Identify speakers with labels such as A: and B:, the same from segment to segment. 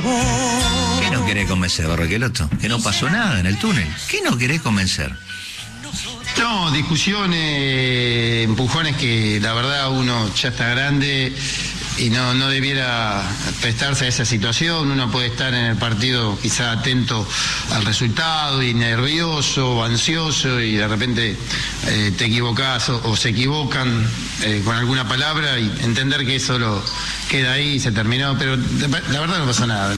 A: ¿Qué no querés convencer, Barroqueloto? Que no pasó nada en el túnel. ¿Qué no querés convencer?
B: No, discusiones, empujones que la verdad uno ya está grande y no debiera prestarse a esa situación. Uno puede estar en el partido quizá atento al resultado y nervioso o ansioso y de repente te equivocás o se equivocan con alguna palabra y entender que eso queda ahí y se terminó, pero la verdad no pasa nada.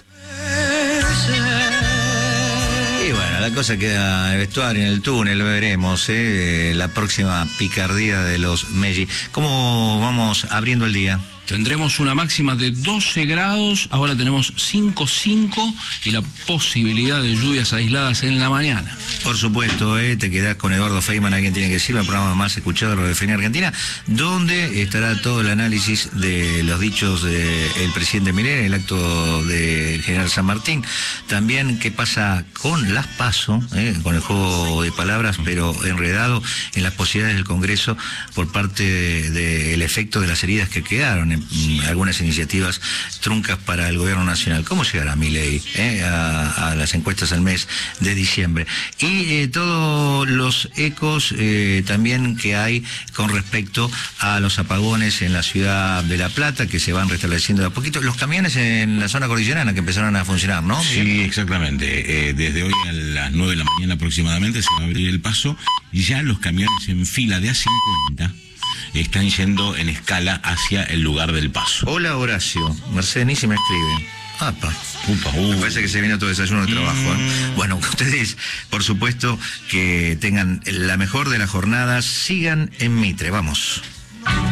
A: Y bueno, la cosa queda en el vestuario, en el túnel, lo veremos, la próxima picardía de los Meggi. ¿Cómo vamos abriendo el día?
C: Tendremos una máxima de 12 grados, ahora tenemos 5,5 y la posibilidad de lluvias aisladas en la mañana.
A: Por supuesto, te quedás con Eduardo Feynman, alguien tiene que decirlo, el programa más escuchado de Radiofobia Argentina, donde estará todo el análisis de los dichos del presidente Milei en el acto de General San Martín. También qué pasa con las PASO, con el juego de palabras, pero enredado en las posibilidades del Congreso por parte del efecto de las heridas que quedaron en algunas iniciativas truncas para el gobierno nacional. ¿Cómo llegará Milei a las encuestas al mes de diciembre? Y todos los ecos también que hay con respecto a los apagones en la ciudad de La Plata, que se van restableciendo de a poquito. Los camiones en la zona cordillerana que empezaron a funcionar, ¿no?
D: Sí, exactamente. Desde hoy a las 9 de la mañana aproximadamente se va a abrir el paso y ya los camiones en fila de A50 están yendo en escala hacia el lugar del paso.
A: Hola, Horacio. Mercedes Nisi me escribe. Apa. Me parece que se viene otro desayuno de trabajo. Bueno, ustedes, por supuesto, que tengan la mejor de las jornadas. Sigan en Mitre. Vamos.